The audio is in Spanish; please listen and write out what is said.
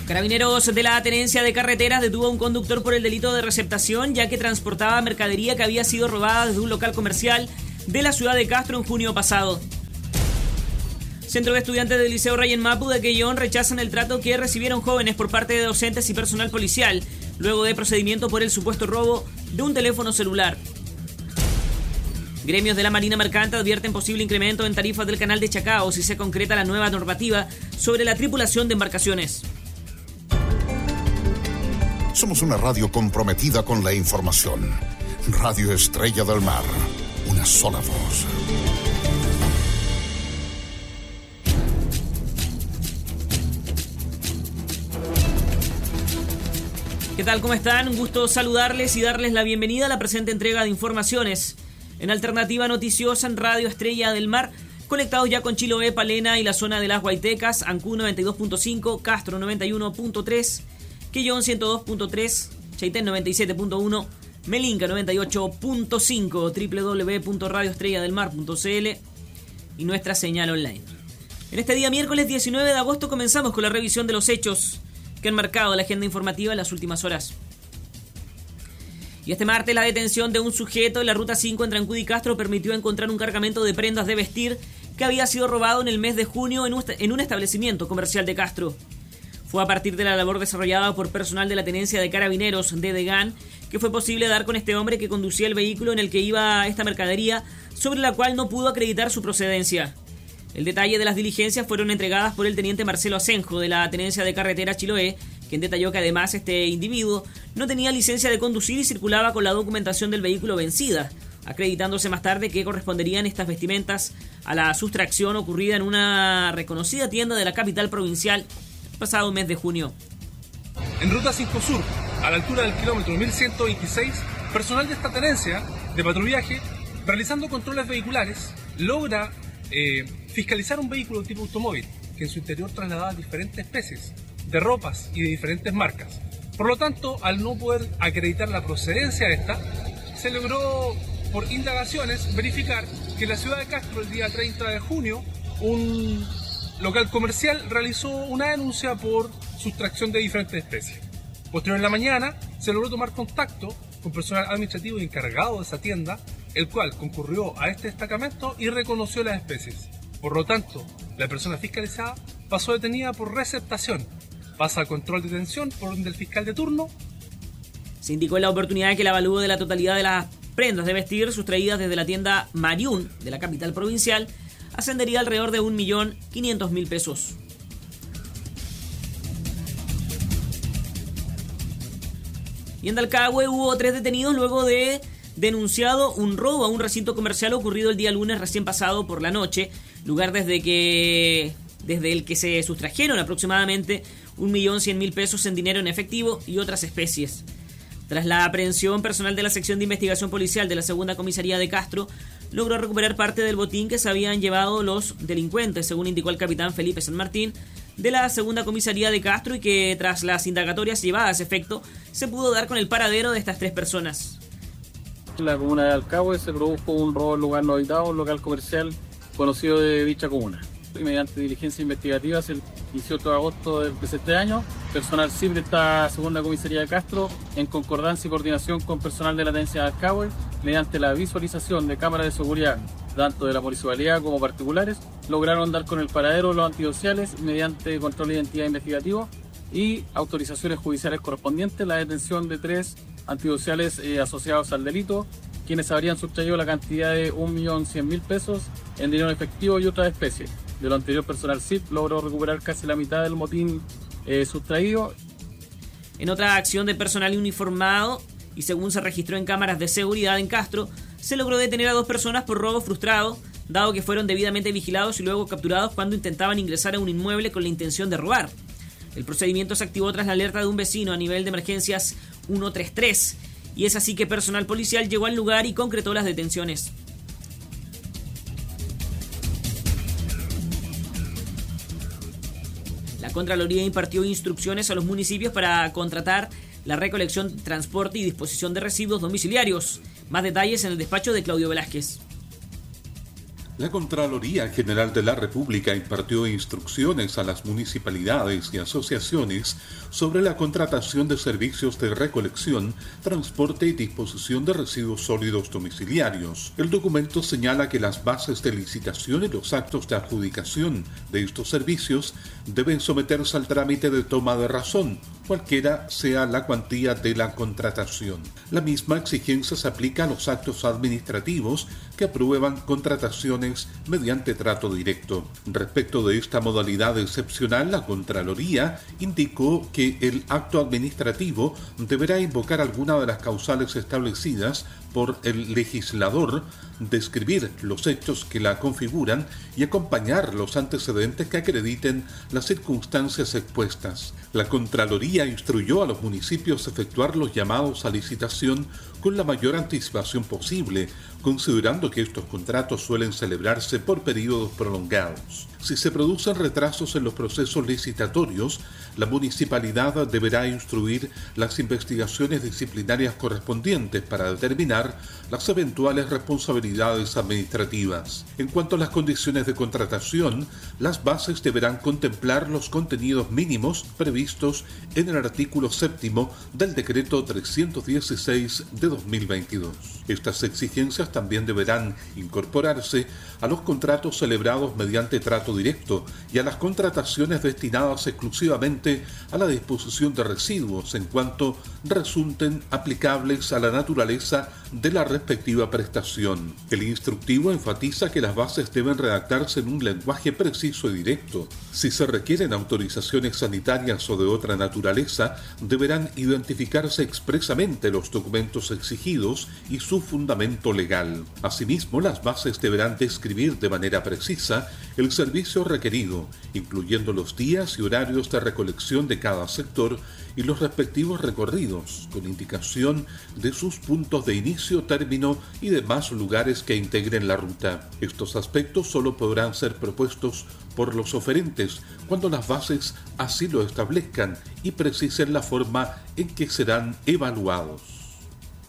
Carabineros de la Tenencia de Carreteras detuvo a un conductor por el delito de receptación, ya que transportaba mercadería que había sido robada desde un local comercial de la ciudad de Castro en junio pasado. Centro de estudiantes del Liceo Rey en Mapu de Quellón rechazan el trato que recibieron jóvenes por parte de docentes y personal policial, luego de procedimiento por el supuesto robo de un teléfono celular. Gremios de la Marina Mercante advierten posible incremento en tarifas del canal de Chacao si se concreta la nueva normativa sobre la tripulación de embarcaciones. Somos una radio comprometida con la información. Radio Estrella del Mar. Una sola voz. ¿Qué tal? ¿Cómo están? Un gusto saludarles y darles la bienvenida a la presente entrega de informaciones en Alternativa Noticiosa en Radio Estrella del Mar, conectados ya con Chiloé, Palena y la zona de las Guaitecas, Ancú 92.5, Castro 91.3, Quellón 102.3, Chaitén 97.1, Melinca 98.5, www.radioestrelladelmar.cl y nuestra señal online. En este día miércoles 19 de agosto comenzamos con la revisión de los hechos que han marcado la agenda informativa en las últimas horas. Y este martes la detención de un sujeto en la Ruta 5 entre Ancud y Castro permitió encontrar un cargamento de prendas de vestir que había sido robado en el mes de junio en un establecimiento comercial de Castro. Fue a partir de la labor desarrollada por personal de la Tenencia de Carabineros de Degán que fue posible dar con este hombre que conducía el vehículo en el que iba esta mercadería, sobre la cual no pudo acreditar su procedencia. El detalle de las diligencias fueron entregadas por el teniente Marcelo Asenjo de la Tenencia de Carretera Chiloé, quien detalló que además este individuo no tenía licencia de conducir y circulaba con la documentación del vehículo vencida, acreditándose más tarde que corresponderían estas vestimentas a la sustracción ocurrida en una reconocida tienda de la capital provincial pasado mes de junio. En Ruta 5 Sur, a la altura del kilómetro 1126, personal de esta tenencia de patrullaje, realizando controles vehiculares, logra fiscalizar un vehículo tipo automóvil que en su interior trasladaba diferentes especies de ropas y de diferentes marcas. Por lo tanto, al no poder acreditar la procedencia de esta, se logró por indagaciones verificar que en la ciudad de Castro el día 30 de junio un local comercial realizó una denuncia por sustracción de diferentes especies. Posterior en la mañana se logró tomar contacto con personal administrativo encargado de esa tienda, el cual concurrió a este destacamento y reconoció las especies. Por lo tanto, la persona fiscalizada pasó detenida por receptación, pasa a control de detención por orden del fiscal de turno. Se indicó en la oportunidad que el avalúo de la totalidad de las prendas de vestir sustraídas desde la tienda Mariún de la capital provincial ascendería alrededor de 1.500.000 pesos. Y en Dalcahue hubo 3 detenidos luego de denunciado un robo a un recinto comercial ocurrido el día lunes recién pasado por la noche, lugar desde el que se sustrajeron aproximadamente 1.100.000 pesos en dinero en efectivo y otras especies. Tras la aprehensión, personal de la sección de investigación policial de la segunda comisaría de Castro logró recuperar parte del botín que se habían llevado los delincuentes, según indicó el capitán Felipe San Martín de la segunda comisaría de Castro, y que tras las indagatorias llevadas a efecto se pudo dar con el paradero de estas 3 personas. En la comuna de Dalcahue se produjo un robo en lugar no habitado, un local comercial conocido de dicha comuna. Y mediante diligencias investigativas el 18 de agosto del presente año, personal CIP de esta segunda comisaría de Castro, en concordancia y coordinación con personal de la Tenencia de Dalcahue, mediante la visualización de cámaras de seguridad, tanto de la municipalidad como particulares, lograron dar con el paradero de los antidociales mediante control de identidad investigativo y autorizaciones judiciales correspondientes, la detención de 3 antidociales asociados al delito, quienes habrían sustraído la cantidad de 1.100.000 pesos en dinero efectivo y otras especies. De lo anterior, personal CIP logró recuperar casi la mitad del motín sustraído. En otra acción de personal uniformado, y según se registró en cámaras de seguridad en Castro, se logró detener a 2 personas por robo frustrado, dado que fueron debidamente vigilados y luego capturados cuando intentaban ingresar a un inmueble con la intención de robar. El procedimiento se activó tras la alerta de un vecino a nivel de emergencias 133, y es así que personal policial llegó al lugar y concretó las detenciones. La Contraloría impartió instrucciones a los municipios para contratar la recolección, transporte y disposición de residuos domiciliarios. Más detalles en el despacho de Claudio Velázquez. La Contraloría General de la República impartió instrucciones a las municipalidades y asociaciones sobre la contratación de servicios de recolección, transporte y disposición de residuos sólidos domiciliarios. El documento señala que las bases de licitación y los actos de adjudicación de estos servicios deben someterse al trámite de toma de razón, cualquiera sea la cuantía de la contratación. La misma exigencia se aplica a los actos administrativos que aprueban contrataciones mediante trato directo. Respecto de esta modalidad excepcional, la Contraloría indicó que el acto administrativo deberá invocar alguna de las causales establecidas por el legislador, describir los hechos que la configuran y acompañar los antecedentes que acrediten las circunstancias expuestas. La Contraloría instruyó a los municipios a efectuar los llamados a licitación con la mayor anticipación posible, considerando que estos contratos suelen celebrarse por periodos prolongados. Si se producen retrasos en los procesos licitatorios, la municipalidad deberá instruir las investigaciones disciplinarias correspondientes para determinar las eventuales responsabilidades administrativas. En cuanto a las condiciones de contratación, las bases deberán contemplar los contenidos mínimos previstos en el artículo 7º del Decreto 316 de 2022. Estas exigencias también deberán incorporarse a los contratos celebrados mediante trato directo y a las contrataciones destinadas exclusivamente a la disposición de residuos en cuanto resulten aplicables a la naturaleza de la respectiva prestación. El instructivo enfatiza que las bases deben redactarse en un lenguaje preciso y directo. Si se requieren autorizaciones sanitarias o de otra naturaleza, deberán identificarse expresamente los documentos exigidos y su fundamento legal. Asimismo, las bases deberán describir de manera precisa el servicio requerido, incluyendo los días y horarios de recolección de cada sector y los respectivos recorridos, con indicación de sus puntos de inicio, término y demás lugares que integren la ruta. Estos aspectos solo podrán ser propuestos por los oferentes cuando las bases así lo establezcan y precisen la forma en que serán evaluados.